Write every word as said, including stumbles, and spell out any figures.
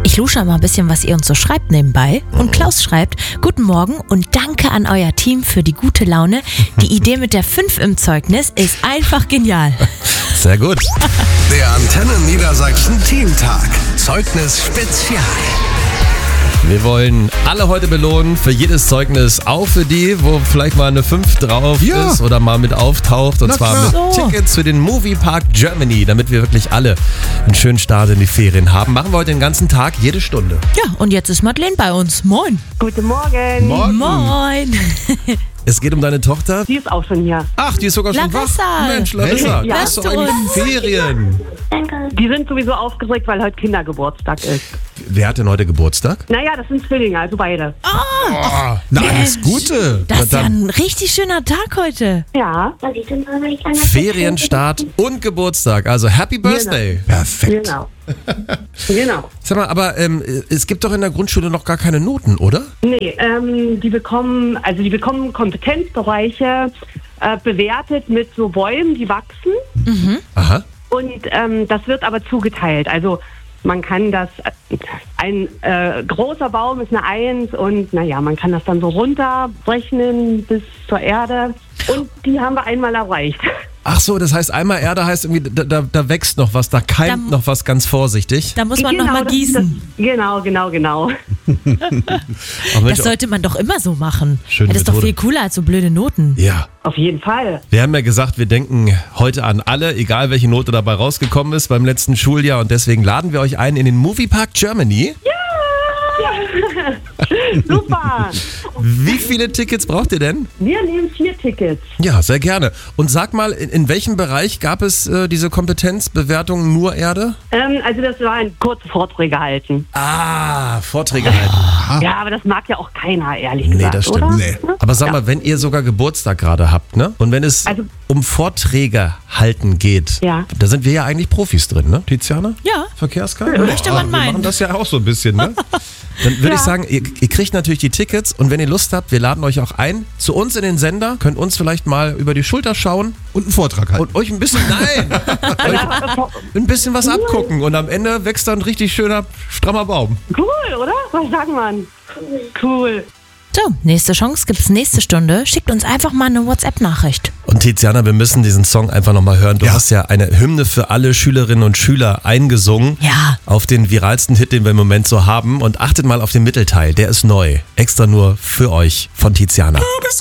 Ich lusche mal ein bisschen, was ihr uns so schreibt nebenbei. Und Klaus schreibt, guten Morgen und danke an euer Team für die gute Laune. Die Idee mit der fünf im Zeugnis ist einfach genial. Sehr gut. Der Antenne Niedersachsen Teamtag. Zeugnis Spezial. Wir wollen alle heute belohnen für jedes Zeugnis, auch für die, wo vielleicht mal eine fünf drauf Ja. ist oder mal mit auftaucht. Und Na zwar klar. mit So. Tickets für den Moviepark Germany, damit wir wirklich alle einen schönen Start in die Ferien haben. Machen wir heute den ganzen Tag, jede Stunde. Ja, und jetzt ist Madeleine bei uns. Moin. Guten Morgen. Morgen. Moin. Es geht um deine Tochter. Die ist auch schon hier. Ach, die ist sogar schon Larissa. wach. Mensch, Larissa, Ja. das ist doch eigentlich Ferien. Die sind sowieso aufgeregt, weil heute Kindergeburtstag ist. Wer hat denn heute Geburtstag? Naja, das sind Zwillinge, also beide. Na, alles Gute. Das ist ja dann- ein richtig schöner Tag heute. Ja, Ferienstart und Geburtstag. Also Happy Birthday. Perfekt. genau. Genau. Sag mal, aber ähm, es gibt doch in der Grundschule noch gar keine Noten, oder? Nee, ähm, die bekommen, also die bekommen Kompetenzbereiche äh, bewertet mit so Bäumen, die wachsen. Aha. Und ähm, das wird aber zugeteilt. Also man kann das, ein äh, großer Baum ist eine Eins und naja, man kann das dann so runterbrechen bis zur Erde. Und die haben wir einmal erreicht. Ach so, das heißt einmal Erde heißt irgendwie, da, da, da wächst noch was, da keimt Da- noch was ganz vorsichtig. Da muss man Genau, noch mal das- gießen. Das, genau, genau, genau. Ach, Mensch, Das sollte man doch immer so machen. Schöne Das ist doch Methode. viel cooler als so blöde Noten. ja. Auf jeden Fall. Wir haben ja gesagt, wir denken heute an alle, egal welche Note dabei rausgekommen ist beim letzten Schuljahr, und deswegen laden wir euch ein in den Moviepark Germany. Super. Wie viele Tickets braucht ihr denn? Wir nehmen vier Tickets. Ja, sehr gerne. Und sag mal, in, in welchem Bereich gab es äh, diese Kompetenzbewertung nur Erde? Ähm, also das waren kurze Vorträge halten. Ah, Vorträge halten. Ja, aber das mag ja auch keiner, ehrlich Nee, gesagt, das stimmt. oder? Nee. Aber sag mal, wenn ihr sogar Geburtstag gerade habt, ne? Und wenn es Also- um Vorträge halten geht, Ja. da sind wir ja eigentlich Profis drin, ne, Tiziana? Ja. Verkehrskarte? Möchte man Wir meinen. machen das ja auch so ein bisschen, ne? Dann würde Ja. ich sagen, ihr, ihr kriegt natürlich die Tickets, und wenn ihr Lust habt, wir laden euch auch ein zu uns in den Sender, könnt uns vielleicht mal über die Schulter schauen Und einen Vortrag halten. und euch ein bisschen, nein, euch ein bisschen was abgucken, und am Ende wächst da ein richtig schöner, strammer Baum. Cool, oder? Was sagt man? Cool. So, nächste Chance gibt's nächste Stunde. Schickt uns einfach mal eine WhatsApp-Nachricht. Und Tiziana, wir müssen diesen Song einfach nochmal hören. Du Ja. hast ja eine Hymne für alle Schülerinnen und Schüler eingesungen. Ja. Auf den viralsten Hit, den wir im Moment so haben. Und achtet mal auf den Mittelteil, der ist neu. Extra nur für euch von Tiziana.